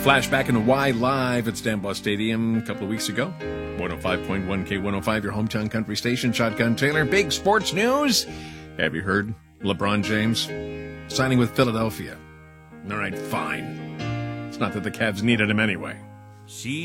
Flashback in Y live at Stambaugh Stadium a couple of weeks ago. 105.1 K105, your hometown country station. Shotgun Taylor. Big sports news. Have you heard? LeBron James signing with Philadelphia. All right, fine. It's not that the Cavs needed him anyway.